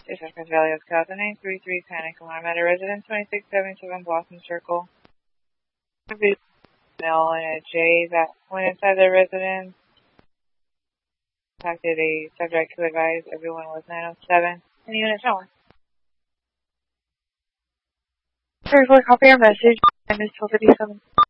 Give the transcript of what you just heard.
Jessica's Valley of Scouts, 933 Panic Alarm at a residence 2677 Blossom Circle. Male and a J that went inside the residence. Contacted a subject to advise everyone was 907. Any unit showing? 34, copy your message. I missed 1257.